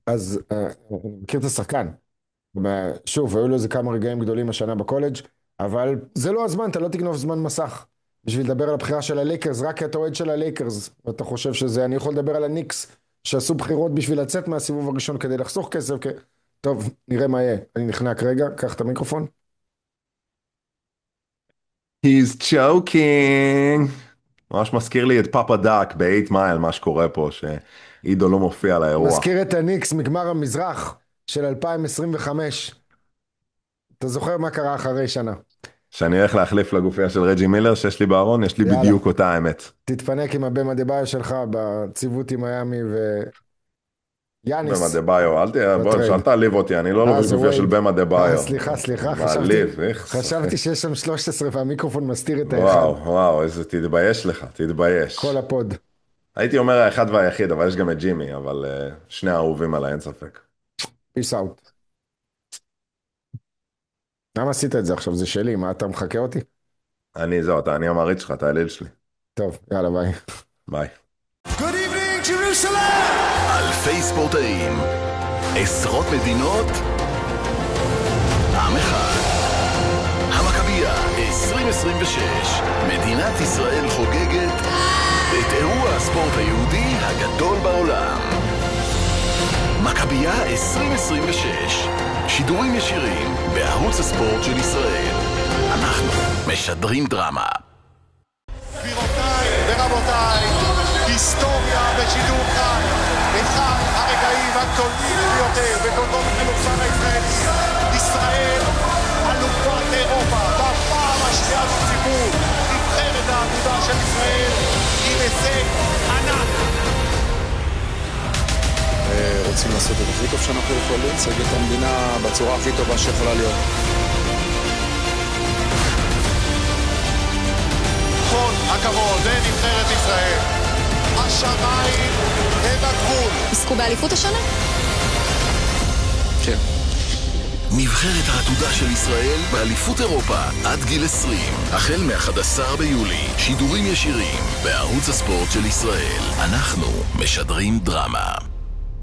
אז אני מכיר את השחקן. שוב, היו לו איזה כמה רגעים גדולים השנה בקולג', אבל זה לא הזמן, אתה לא תגנוב זמן מסך. בשביל לדבר על הבחירה של הלייקרס, רק כי אתה אוהד של הלייקרס, ואתה חושב שזה, אני יכול לדבר על הניקס, שעשו בחירות בשביל לצאת מהסיבוב הראשון כדי לחסוך כסף, טוב, נראה מה יהיה. אני נחנק רגע, קח את המיקרופון. He's choking. ממש מזכיר לי את פאפה דאק ב-8 מייל, מה שקורה פה, שעידו לא מופיע לאירוע. מזכיר את הניקס מגמר המזרח של 2025. אתה זוכר מה קרה אחרי שנה? שאני הולך להחליף לגופייה של רג'י מילר שיש לי בארון, יש לי יאללה, בדיוק אותה האמת. תתפנק עם הבמה דה-ביו שלך בציוות עם מיאמי במה ויאניס דה ביו, אל תהיה, בוא, בטרייד. אל תעליב אותי, אני לא לובש זה גופייה של וייד. במה דה ביו. סליחה, מעליב, איכס, אחי. חשבתי שיש שם 13 והמיקרופון מסתיר את האחד. וואו, איזה תתבייש לך, תתבייש. כל הפוד. הייתי אומר האחד והיחיד, אבל יש גם את ג'ימי, אבל שני האהובים עליי, אין ספק. פיס אאוט. למה עשית את זה עכשיו? זה שלי, מה אתה מחכה אותי? אני המעריץ שלך, אתה האליל שלי. טוב, יאללה ביי. ביי. Good evening, Jerusalem! אלפי ספורטאים, עשרות מדינות, עם אחד. המכבייה 2026, מדינת ישראל חוגגת את אירוע הספורט היהודי הגדול בעולם. מכבייה 2026, שידורים ישירים בערוץ הספורט של ישראל. אנחנו משדרים דרמה. גבירותיי ורבותיי, היסטוריה בשידור חי, אחד הרגעים הגדולים ביותר בתולדות הכדורסל הישראלי. ישראל אלופת אירופה בפעם השנייה בציבור, נבחרת האגודה של ישראל עם הישג ענק. רוצים לעשות את הכי טוב שאנחנו יכולים, לייצג את המדינה בצורה הכי טובה שיכולה להיות. כל הכבוד לנבחרת ישראל. השמיים הם הגבול. יזכו באליפות השנה? כן. נבחרת העתודה של ישראל באליפות אירופה עד גיל 20, החל מ-11 ביולי, שידורים ישירים בערוץ הספורט של ישראל. אנחנו משדרים דרמה.